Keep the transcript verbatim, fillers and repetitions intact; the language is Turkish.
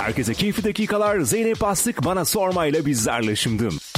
Herkese keyifli dakikalar. Zeynep Aslık Bana Sormayla bizlerle şimdi.